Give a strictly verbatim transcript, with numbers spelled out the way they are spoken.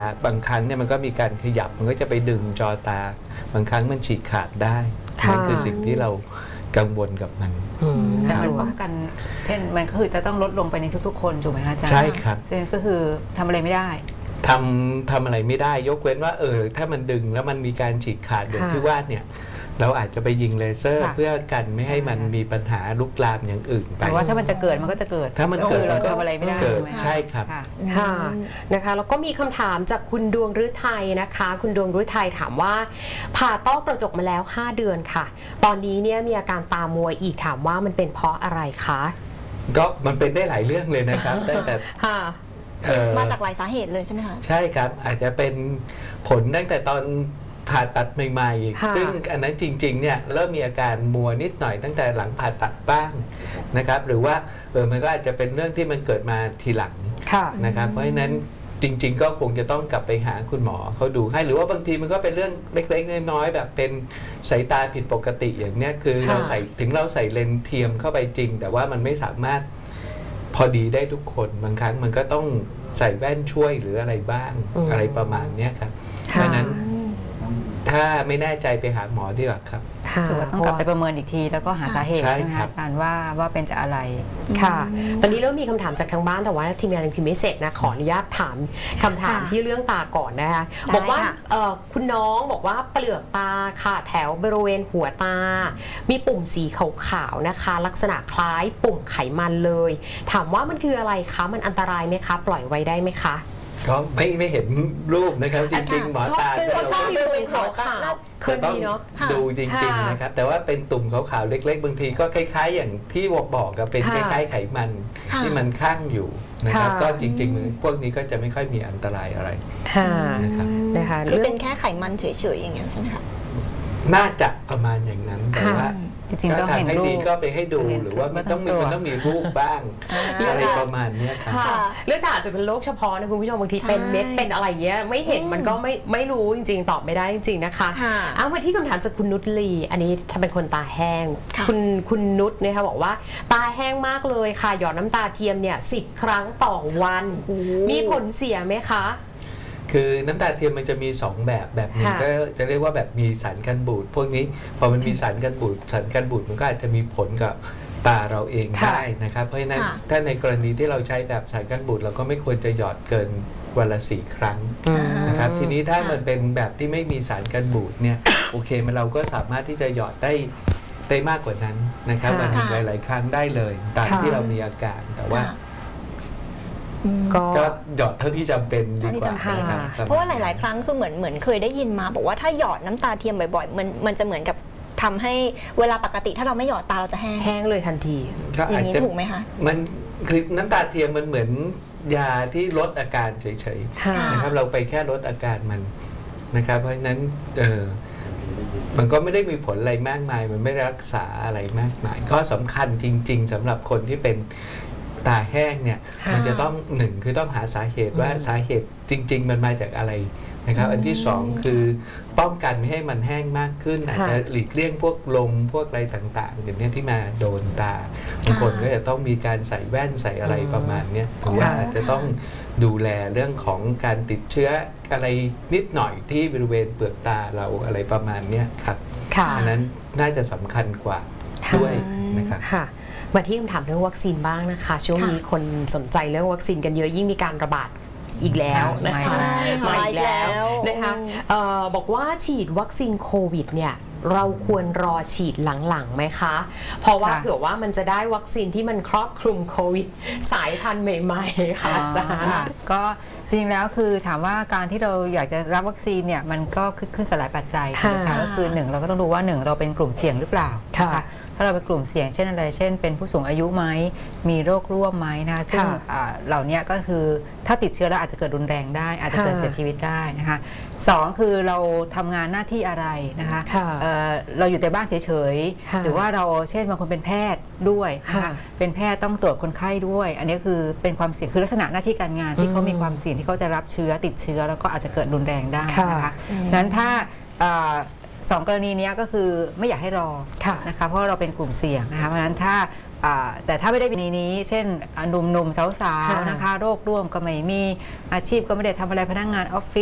บางครั้งเนี่ยมันก็มีการขยับมันก็จะไปดึงจอตาบางครั้งมันฉีกขาดได้นั่นคือสิ่งที่เรากังวลกับมันแต่มันป้องกันเช่นมันก็คือจะต้องลดลงไปในทุกๆคนถูกไหมคะอาจารย์ใช่ครับซึ่งก็คือทำอะไรไม่ได้ทำทำอะไรไม่ได้ยกเว้นว่าเออถ้ามันดึงแล้วมันมีการฉีกขาดอย่างที่ว่าเนี่ยเราอาจจะไปยิงเลเซอร์เพื่อกันไม่ให้มันมีปัญหาลุกลามอย่างอื่นไปแต่ว่าถ้ามันจะเกิดมันก็จะเกิดถ้ามันเกิดเราทำอะไรไม่ได้เกิดใช่ครับค่ะนะคะแล้วก็มีคำถามจากคุณดวงฤทัยนะคะคุณดวงฤทัยถามว่าผ่าต้อกระจกมาแล้วห้าเดือนค่ะตอนนี้เนี่ยมีอาการตามัวอีกถามว่ามันเป็นเพราะอะไรคะก็มันเป็นได้หลายเรื่องเลยนะครับตั้งแต่มาจากหลายสาเหตุเลยใช่ไหมคะใช่ครับอาจจะเป็นผลตั้งแต่ตอนผ่าตัดใหม่ๆซึ่งอันนั้นจริงๆเนี่ยเริ่มมีอาการมัวนิดหน่อยตั้งแต่หลังผ่าตัดบ้างนะครับหรือว่าเออมันก็อาจจะเป็นเรื่องที่มันเกิดมาทีหลังนะครับเพราะฉะนั้นจริงๆก็คงจะต้องกลับไปหาคุณหมอเขาดูให้หรือว่าบางทีมันก็เป็นเรื่องเล็กๆน้อยๆแบบเป็นสายตาผิดปกติอย่างเนี้ยคือเราใส่ถึงเราใส่เลนส์เทียมเข้าไปจริงแต่ว่ามันไม่สามารถพอดีได้ทุกคนบางครั้งมันก็ต้องใส่แว่นช่วยหรืออะไรบ้างอะไรประมาณนี้ครับเพราะนั้นถ้าไม่แน่ใจไปหาหมอดีกว่าครับถือว่าต้องกลับไปประเมินอีกทีแล้วก็หาสาเหตุใช่ไหมอาจารย์ว่าว่าเป็นจากอะไรค่ะตอนนี้เริ่มมีคำถามจากทางบ้านแต่ว่าทีมงานยังพิมพ์ไม่เสร็จนะขออนุญาตถามคำถามที่เรื่องตาก่อนนะคะบอกว่าคุณน้องบอกว่าเปลือกตาค่ะแถวบริเวณหัวตามีปุ่มสีขาวๆนะคะลักษณะคล้ายปุ่มไขมันเลยถามว่ามันคืออะไรคะมันอันตรายไหมคะปล่อยไว้ได้ไหมคะก็ไม่ไม่เห็นรูปนะครับจริงๆหมอตาเขาชอบดูเป็นขาวขาวคือต้องดูจริงๆนะครับแต่ว่าเป็นตุ่มขาวๆเล็กๆบางทีก็คล้ายๆอย่างที่บอกบอกกับเป็นคล้ายๆไขมันที่มันข้างอยู่นะครับก็จริงๆพวกนี้ก็จะไม่ค่อยมีอันตรายอะไรนะครับนะคะคือเป็นแค่ไขมันเฉยๆอย่างนั้นใช่ไหมคะน่าจะประมาณอย่างนั้นแต่ว่าจริงๆต้องเห็นรูปก็ไปให้ดูหรือว่ามันต้องมีมันต้องมีรูปบ้างอะไรประมาณนี้ครับเรื่องตาอาจจะเป็นโรคเฉพาะนะคุณผู้ชมบางทีเป็นเม็ดเป็นอะไรเงี้ยไม่เห็นมันก็ไม่ไม่รู้จริงๆตอบไม่ได้จริงๆนะคะเอามาที่คำถามจากคุณนุชลีอันนี้ถ้าเป็นคนตาแห้งคุณคุณนุชนะคะบอกว่าตาแห้งมากเลยค่ะหยอดน้ำตาเทียมเนี่ยสิบครั้งต่อวันมีผลเสียไหมคะคือน้ำตาเทียมมันจะมีสองแบบแบบหนึ่งก็จะเรียกว่าแบบมีสารกันบูดพวกนี้พอมันมีสารกันบูดสารกันบูดมันก็อาจจะมีผลกับตาเราเองได้นะครับเพราะฉะนั้นถ้าในกรณีที่เราใช้แบบสารกันบูดเราก็ไม่ควรจะหยอดเกินวันละสี่ครั้งนะครับทีนี้ถ้ามันเป็นแบบที่ไม่มีสารกันบูดเนี่ยโอเคมันเราก็สามารถที่จะหยอดได้ได้มากกว่านั้นนะครับวันหนึ่งหลายๆครั้งได้เลยตามที่เรามีอาการแต่ว่าก็หยอดเท่าที่จำเป็นดีกว่าเพราะว่าหลายๆครั้งคือเหมือนเหมือนเคยได้ยินมาบอกว่าถ้าหยอดน้ำตาเทียมบ่อยๆมันมันจะเหมือนกับทำให้เวลาปกติถ้าเราไม่หยอดตาเราจะแห้งแห้งเลยทันทีอย่างนี้ถูกไหมคะมันคือน้ำตาเทียมมันเหมือนยาที่ลดอาการเฉยๆนะครับเราไปแค่ลดอาการมันนะครับเพราะฉะนั้นเออมันก็ไม่ได้มีผลอะไรมากมายมันไม่รักษาอะไรมากมายก็สำคัญจริงๆสำหรับคนที่เป็นตาแห้งเนี่ยมันจะต้องหนึ่งคือต้องหาสาเหตุว่าสาเหตุจริงๆมันมาจากอะไรนะครับอันที่สองคือป้องกันไม่ให้มันแห้งมากขึ้นอาจจะหลีกเลี่ยงพวกลมพวกอะไรต่างๆอย่างนี้ที่มาโดนตาบางคนก็จะต้องมีการใส่แว่นใส่อะไรประมาณนี้หรือว่าอาจจะต้องดูแลเรื่องของการติดเชื้ออะไรนิดหน่อยที่บริเวณเปลือกตาเราอะไรประมาณนี้ครับอันนั้นน่าจะสำคัญกว่าด้วยนะครับมาที่คำถามเรื่องวัคซีนบ้างนะคะช่วงนี้คนสนใจเรื่องวัคซีนกันเยอะยิ่งมีการระบาดอีกแล้วนะคะมาอีกแล้วนะคะบอกว่าฉีดวัคซีนโควิดเนี่ยเราควรรอฉีดหลังๆไหมคะเพราะว่าเผื่อว่ามันจะได้วัคซีนที่มันครอบคลุมโควิดสายพันธุ์ใหม่ๆค่ะอาจารย์ก็จริงแล้วคือถามว่าการที่เราอยากจะรับวัคซีนเนี่ยมันก็ขึ้นกับหลายปัจจัยนะคะก็คือหนึ่งเราก็ต้องดูว่าหนึ่งเราเป็นกลุ่มเสี่ยงหรือเปล่าค่ะถ้าเราเป็นกลุ่มเสี่ยงเช่นอะไรเช่นเป็นผู้สูงอายุไหมมีโรคร่วมไหมนะซึ่งเหล่านี้ก็คือถ้าติดเชื้อแล้วอาจจะเกิดรุนแรงได้อาจจะเกิดเสียชีวิตได้นะคะสองคือเราทำงานหน้าที่อะไรนะคะเราอยู่แต่บ้านเฉยๆหรือว่าเราเช่นบางคนเป็นแพทย์ด้วยนะคะเป็นแพทย์ต้องตรวจคนไข้ด้วยอันนี้คือเป็นความเสี่ยงคือลักษณะหน้าที่การงานที่เขามีความเสี่ยงที่เขาจะรับเชื้อติดเชื้อแล้วก็อาจจะเกิดรุนแรงได้นะคะดังนั้นถ้าสองกรณีนี้ก็คือไม่อยากให้รอนะคะเพราะเราเป็นกลุ่มเสี่ยงนะคะเพราะฉะนั้นถ้าแต่ถ้าไม่ได้ในนี้เช่นหนุ่มๆสาวๆนะคะโรคร่วมก็ไม่มีอาชีพก็ไม่ได้ทำอะไรพนักงานออฟฟิศ